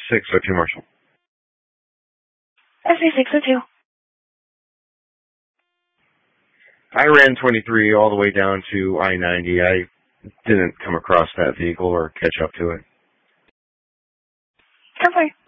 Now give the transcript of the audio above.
602 Marshall. SA602. I ran 23 all the way down to I-90. I didn't come across that vehicle or catch up to it. 10-4.